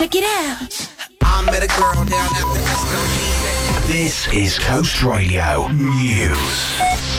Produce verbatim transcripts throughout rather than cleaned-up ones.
Check it out. I met a girl down at the This is Coast Radio News.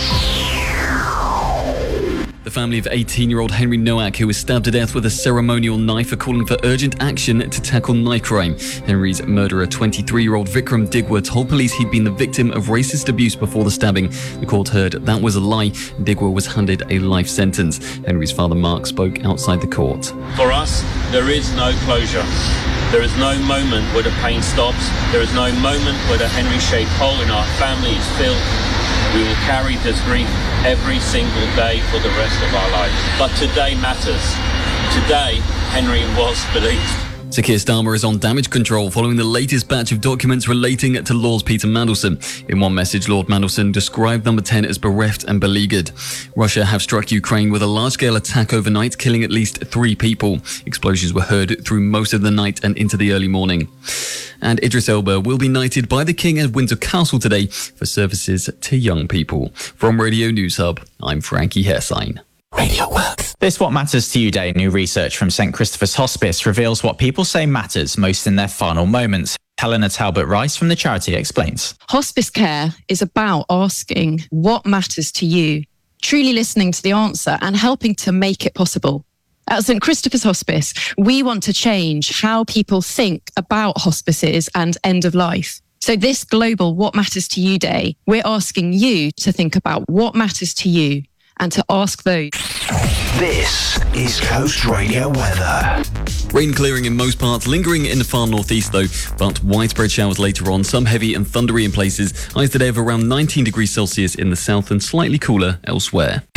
The family of eighteen-year-old Henry Nowak, who was stabbed to death with a ceremonial knife, are calling for urgent action to tackle knife crime. Henry's murderer, twenty-three-year-old Vikram Digwa, told police he'd been the victim of racist abuse before the stabbing. The court heard that was a lie. Digwa was handed a life sentence. Henry's father, Mark, spoke outside the court. For us, there is no closure. There is no moment where the pain stops. There is no moment where the Henry-shaped hole in our family is filled. We will carry this grief every single day for the rest of our lives. But today matters. Today, Henry was believed. Sir Keir Starmer is on damage control following the latest batch of documents relating to Lord Peter Mandelson. In one message, Lord Mandelson described Number ten as bereft and beleaguered. Russia have struck Ukraine with a large-scale attack overnight, killing at least three people. Explosions were heard through most of the night and into the early morning. And Idris Elba will be knighted by the King at Windsor Castle today for services to young people. From Radio News Hub, I'm Frankie Hairsine. Radio Works. This What Matters to You Day new research from Saint Christopher's Hospice reveals what people say matters most in their final moments. Helena Talbot-Rice from the charity explains. Hospice care is about asking what matters to you, truly listening to the answer and helping to make it possible. At Saint Christopher's Hospice, we want to change how people think about hospices and end of life. So this global What Matters to You Day, we're asking you to think about what matters to you and to ask those. This is Coast Radio weather. Rain clearing in most parts, lingering in the far northeast though, but widespread showers later on, some heavy and thundery in places. Highs today of around nineteen degrees Celsius in the south and slightly cooler elsewhere.